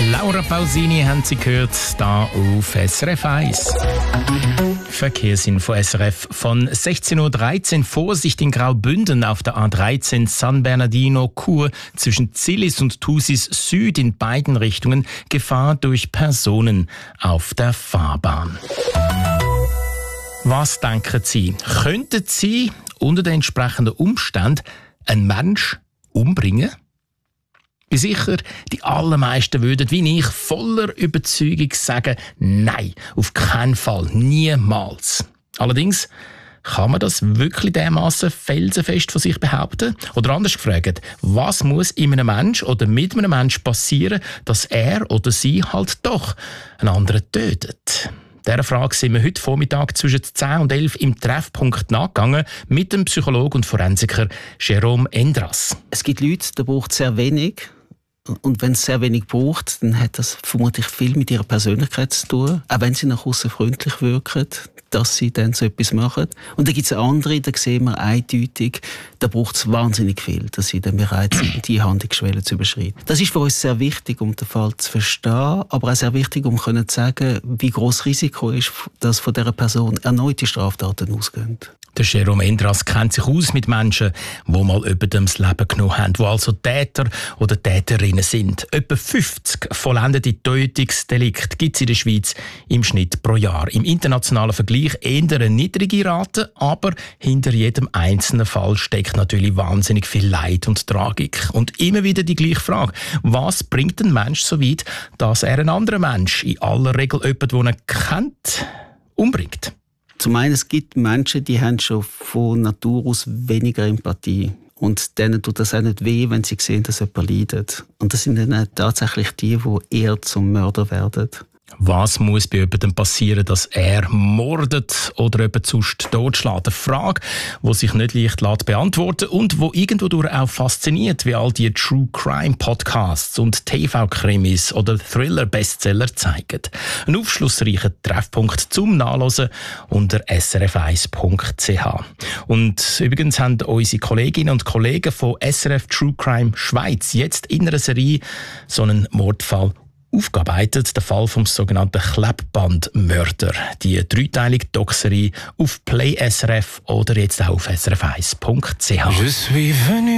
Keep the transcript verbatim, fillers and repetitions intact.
Laura Pausini haben Sie gehört, da auf S R F eins. Verkehrsinfo S R F von sechzehn Uhr dreizehn. Vorsicht in Graubünden auf der A dreizehn San Bernardino-Chur zwischen Zillis und Thusis Süd in beiden Richtungen. Gefahr durch Personen auf der Fahrbahn. Was denken Sie? Könnten Sie unter den entsprechenden Umständen einen Menschen umbringen? Ich bin sicher, die allermeisten würden, wie ich, voller Überzeugung sagen, nein, auf keinen Fall, niemals. Allerdings, kann man das wirklich dermassen felsenfest von sich behaupten? Oder anders gefragt, was muss in einem Menschen oder mit einem Menschen passieren, dass er oder sie halt doch einen anderen tötet? Dieser Frage sind wir heute Vormittag zwischen zehn und elf im Treffpunkt nachgegangen mit dem Psychologen und Forensiker Jérôme Endras. Es gibt Leute, da braucht es sehr wenig. Und wenn es sehr wenig braucht, dann hat das vermutlich viel mit ihrer Persönlichkeit zu tun. Auch wenn sie nach außen freundlich wirken, dass sie dann so etwas machen. Und dann gibt es andere, da sehen wir eindeutig, da braucht es wahnsinnig viel, dass sie dann bereit sind, die Handlungsschwelle zu überschreiten. Das ist für uns sehr wichtig, um den Fall zu verstehen, aber auch sehr wichtig, um zu sagen, wie groß das Risiko ist, dass von dieser Person erneute Straftaten ausgehen. Der Jérôme Endras kennt sich aus mit Menschen, die mal jemandem das Leben genommen haben, die also Täter oder Täterinnen sind. Etwa fünfzig vollendete Tötungsdelikte gibt es in der Schweiz im Schnitt pro Jahr. Im internationalen Vergleich eher eine niedrige Rate, aber hinter jedem einzelnen Fall steckt natürlich wahnsinnig viel Leid und Tragik. Und immer wieder die gleiche Frage: Was bringt ein Mensch so weit, dass er einen anderen Mensch, in aller Regel jemanden, den er kennt, umbringt? Zum einen, es gibt Menschen, die haben schon von Natur aus weniger Empathie. Und denen tut das auch nicht weh, wenn sie sehen, dass jemand leidet. Und das sind dann tatsächlich die, die eher zum Mörder werden. Was muss bei jemandem passieren, dass er mordet oder jemand sonst totschlägt? Eine Frage, die sich nicht leicht beantworten lässt und die irgendwo durch auch fasziniert, wie all die True Crime Podcasts und T V-Krimis oder Thriller-Bestseller zeigen. Ein aufschlussreicher Treffpunkt zum Nachlesen unter s r f eins punkt c h. Und übrigens haben unsere Kolleginnen und Kollegen von S R F True Crime Schweiz jetzt in einer Serie so einen Mordfall aufgearbeitet, der Fall vom sogenannten Klebbandmörder. Die dreiteilige Doc-Serie auf Play S R F oder jetzt auch auf s r f eins punkt c h.